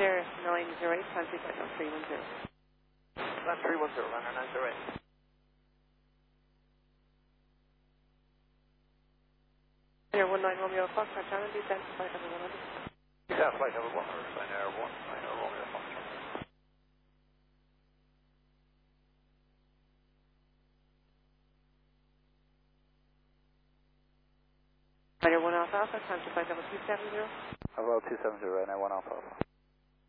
Ryanair 908, fancy flight on 310. Land 310, Ryanair 908. Ryanair 19 Romeo Foxtrot, channel, descent to flight level 100. Descent flight level 100, Ryanair 19 Romeo Foxtrot. Ryanair 1 Alpha Alpha, fancy flight level 270. Level 270, Ryanair 1 Alpha Alpha.